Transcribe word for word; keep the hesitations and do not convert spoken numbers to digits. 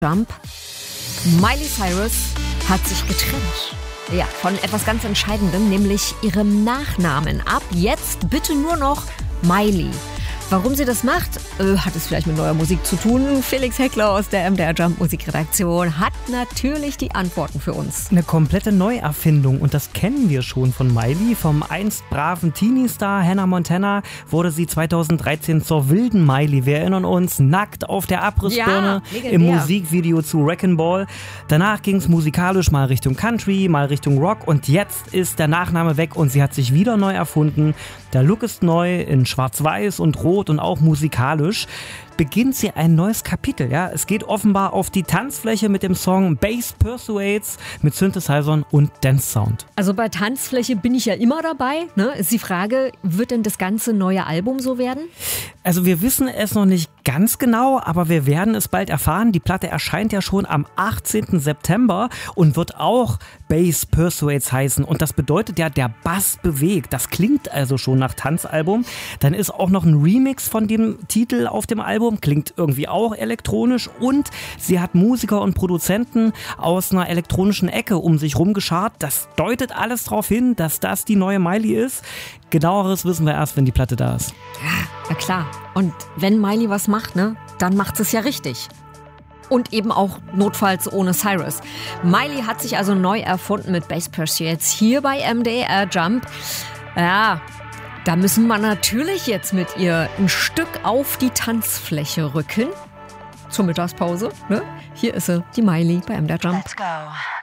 Jump. Miley Cyrus hat sich getrennt. Ja, von etwas ganz Entscheidendem, nämlich ihrem Nachnamen. Ab jetzt bitte nur noch Miley. Warum sie das macht, äh, hat es vielleicht mit neuer Musik zu tun. Felix Heckler aus der M D R Jump Musikredaktion hat natürlich die Antworten für uns. Eine komplette Neuerfindung und das kennen wir schon von Miley. Vom einst braven Teenie-Star Hannah Montana wurde sie zweitausenddreizehn zur wilden Miley. Wir erinnern uns, nackt auf der Abrissbirne ja, im Musikvideo zu Wrecking Ball. Danach ging es musikalisch mal Richtung Country, mal Richtung Rock und jetzt ist der Nachname weg und sie hat sich wieder neu erfunden. Der Look ist neu in schwarz-weiß und rot und auch musikalisch. Beginnt sie ein neues Kapitel. Ja? Es geht offenbar auf die Tanzfläche mit dem Song Bass Persuades mit Synthesizern und Dance Sound. Also bei Tanzfläche bin ich ja immer dabei. Ne? Ist die Frage, wird denn das ganze neue Album so werden? Also wir wissen es noch nicht ganz genau, aber wir werden es bald erfahren. Die Platte erscheint ja schon am achtzehnten September und wird auch Bass Persuades heißen. Und das bedeutet ja, der Bass bewegt. Das klingt also schon nach Tanzalbum. Dann ist auch noch ein Remix von dem Titel auf dem Album. Klingt irgendwie auch elektronisch. Und sie hat Musiker und Produzenten aus einer elektronischen Ecke um sich rumgeschart. Das deutet alles darauf hin, dass das die neue Miley ist. Genaueres wissen wir erst, wenn die Platte da ist. Ja, na klar. Und wenn Miley was macht, ne, dann macht sie es ja richtig. Und eben auch notfalls ohne Cyrus. Miley hat sich also neu erfunden mit Bass Persuades hier bei M D R Jump. Ja, da müssen wir natürlich jetzt mit ihr ein Stück auf die Tanzfläche rücken. Zur Mittagspause. Ne? Hier ist sie, die Miley bei M D R Jump. Let's go.